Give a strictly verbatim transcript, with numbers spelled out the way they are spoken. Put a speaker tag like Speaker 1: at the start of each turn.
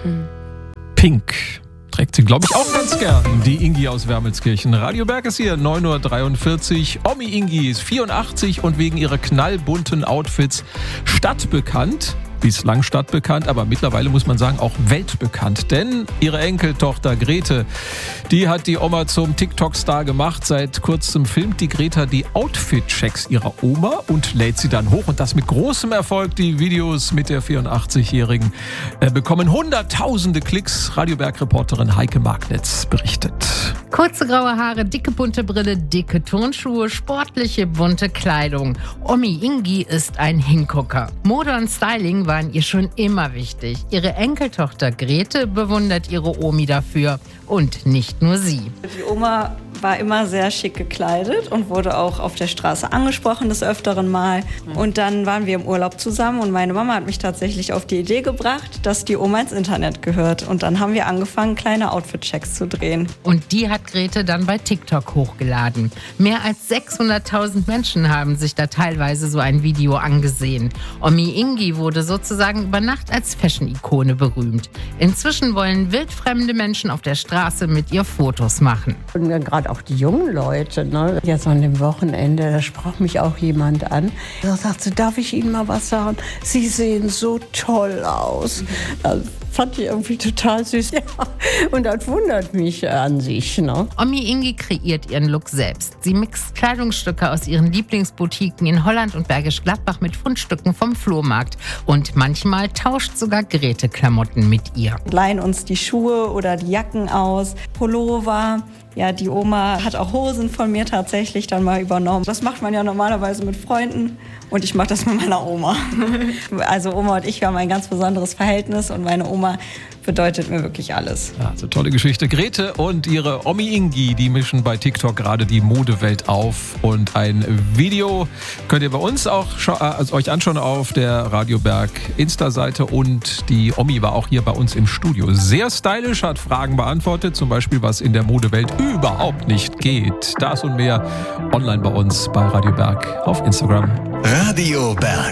Speaker 1: Mhm.
Speaker 2: Pink trägt sie, glaube ich, auch ganz gern. Die Ingi aus Wermelskirchen. Radio Berg ist hier, neun Uhr dreiundvierzig. Omi Ingi ist vierundachtzig und wegen ihrer knallbunten Outfits stadtbekannt. Bislang stadtbekannt, aber mittlerweile muss man sagen auch weltbekannt. Denn ihre Enkeltochter Grete, die hat die Oma zum TikTok-Star gemacht. Seit kurzem filmt die Greta die Outfit-Checks ihrer Oma und lädt sie dann hoch. Und das mit großem Erfolg. Die Videos mit der vierundachtzigjährigen äh, bekommen hunderttausende Klicks. Radio Berg-Reporterin Heike Marknitz berichtet.
Speaker 3: Kurze graue Haare, dicke bunte Brille, dicke Turnschuhe, sportliche bunte Kleidung. Omi Ingi ist ein Hingucker. Mode und Styling waren ihr schon immer wichtig. Ihre Enkeltochter Grete bewundert ihre Omi dafür. Und nicht nur sie.
Speaker 4: Die Oma war immer sehr schick gekleidet und wurde auch auf der Straße angesprochen des Öfteren mal. Und dann waren wir im Urlaub zusammen und meine Mama hat mich tatsächlich auf die Idee gebracht, dass die Oma ins Internet gehört. Und dann haben wir angefangen, kleine Outfit-Checks zu drehen.
Speaker 3: Und die hat Grete dann bei TikTok hochgeladen. Mehr als sechshunderttausend Menschen haben sich da teilweise so ein Video angesehen. Omi Ingi wurde sozusagen über Nacht als Fashion-Ikone berühmt. Inzwischen wollen wildfremde Menschen auf der Straße mit ihr Fotos machen.
Speaker 1: Und gerade auch die jungen Leute, ne? Jetzt an dem Wochenende, da sprach mich auch jemand an. Da sagte sie, darf ich Ihnen mal was sagen? Sie sehen so toll aus. Das fand ich irgendwie total süß. Ja. Und das wundert mich an sich. Ne?
Speaker 3: Omi Ingi kreiert ihren Look selbst. Sie mixt Kleidungsstücke aus ihren Lieblingsboutiquen in Holland und Bergisch Gladbach mit Fundstücken vom Flohmarkt. Und manchmal tauscht sogar Grete Klamotten mit ihr.
Speaker 4: Leihen uns die Schuhe oder die Jacken aus, Pullover. Ja, die Oma hat auch Hosen von mir tatsächlich dann mal übernommen. Das macht man ja normalerweise mit Freunden und ich mache das mit meiner Oma. Also Oma und ich, wir haben ein ganz besonderes Verhältnis und meine Oma bedeutet mir wirklich alles.
Speaker 2: Ja, also tolle Geschichte. Grete und ihre Omi Ingi, die mischen bei TikTok gerade die Modewelt auf. Und ein Video könnt ihr bei uns auch scha- also euch anschauen auf der Radio Berg Insta-Seite. Und die Omi war auch hier bei uns im Studio. Sehr stylisch, hat Fragen beantwortet, zum Beispiel, was in der Modewelt überhaupt nicht geht. Das und mehr online bei uns bei Radio Berg auf Instagram.
Speaker 5: Radio Berg.